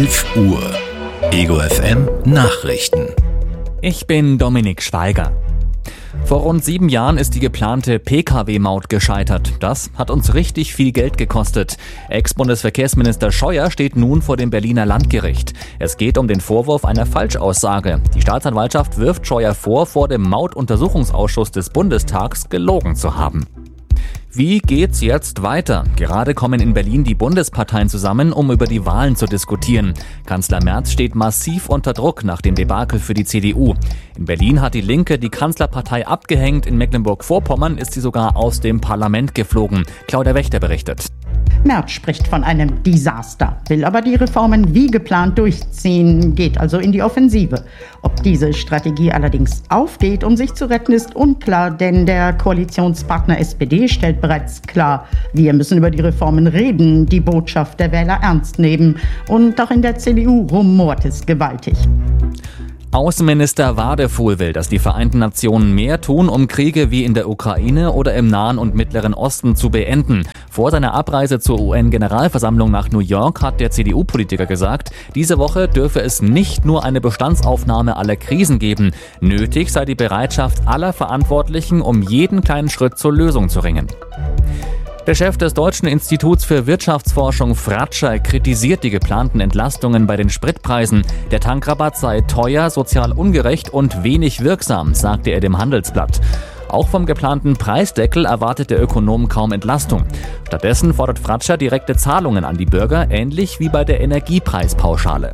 11 Uhr. Ego FM Nachrichten. Ich bin Dominik Schweiger. Vor rund 7 Jahren ist die geplante Pkw-Maut gescheitert. Das hat uns richtig viel Geld gekostet. Ex-Bundesverkehrsminister Scheuer steht nun vor dem Berliner Landgericht. Es geht um den Vorwurf einer Falschaussage. Die Staatsanwaltschaft wirft Scheuer vor dem Mautuntersuchungsausschuss des Bundestags gelogen zu haben. Wie geht's jetzt weiter? Gerade kommen in Berlin die Bundesparteien zusammen, um über die Wahlen zu diskutieren. Kanzler Merz steht massiv unter Druck nach dem Debakel für die CDU. In Berlin hat die Linke die Kanzlerpartei abgehängt. In Mecklenburg-Vorpommern ist sie sogar aus dem Parlament geflogen. Claudia Wächter berichtet. Merz spricht von einem Desaster, will aber die Reformen wie geplant durchziehen, geht also in die Offensive. Ob diese Strategie allerdings aufgeht, um sich zu retten, ist unklar, denn der Koalitionspartner SPD stellt bereits klar, wir müssen über die Reformen reden, die Botschaft der Wähler ernst nehmen. Und auch in der CDU rumort es gewaltig. Außenminister Wadefuhl will, dass die Vereinten Nationen mehr tun, um Kriege wie in der Ukraine oder im Nahen und Mittleren Osten zu beenden. Vor seiner Abreise zur UN-Generalversammlung nach New York hat der CDU-Politiker gesagt, diese Woche dürfe es nicht nur eine Bestandsaufnahme aller Krisen geben. Nötig sei die Bereitschaft aller Verantwortlichen, um jeden kleinen Schritt zur Lösung zu ringen. Der Chef des Deutschen Instituts für Wirtschaftsforschung Fratscher kritisiert die geplanten Entlastungen bei den Spritpreisen. Der Tankrabatt sei teuer, sozial ungerecht und wenig wirksam, sagte er dem Handelsblatt. Auch vom geplanten Preisdeckel erwartet der Ökonom kaum Entlastung. Stattdessen fordert Fratscher direkte Zahlungen an die Bürger, ähnlich wie bei der Energiepreispauschale.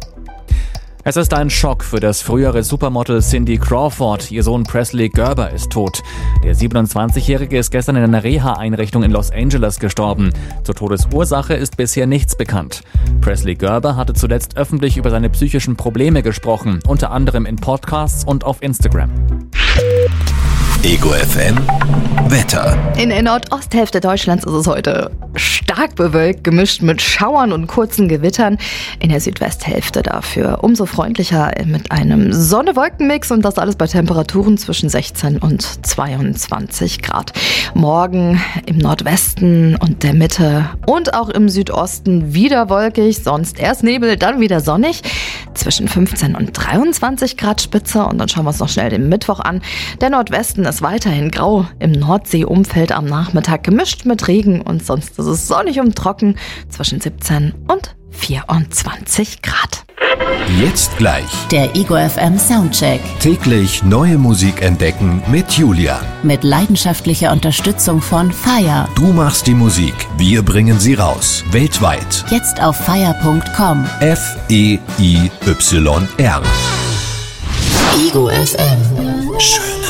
Es ist ein Schock für das frühere Supermodel Cindy Crawford. Ihr Sohn Presley Gerber ist tot. Der 27-Jährige ist gestern in einer Reha-Einrichtung in Los Angeles gestorben. Zur Todesursache ist bisher nichts bekannt. Presley Gerber hatte zuletzt öffentlich über seine psychischen Probleme gesprochen, unter anderem in Podcasts und auf Instagram. Ego FM Wetter. In der Nordosthälfte Deutschlands ist es heute stark bewölkt, gemischt mit Schauern und kurzen Gewittern. In der Südwesthälfte dafür umso freundlicher mit einem Sonne-Wolken-Mix und das alles bei Temperaturen zwischen 16 und 22 Grad. Morgen im Nordwesten und der Mitte und auch im Südosten wieder wolkig, sonst erst Nebel, dann wieder sonnig. Zwischen 15 und 23 Grad Spitze und dann schauen wir uns noch schnell den Mittwoch an. Der Nordwesten ist weiterhin grau, im Nordseeumfeld am Nachmittag gemischt mit Regen und sonst ist es sonnig und trocken zwischen 17 und 24 Grad. Jetzt gleich Der Ego FM Soundcheck. täglich neue Musik entdecken mit Julian. Mit leidenschaftlicher Unterstützung von Fire. Du machst die Musik, wir bringen sie raus. Weltweit. Jetzt auf fire.com. FEIYR. Ego FM. Schön.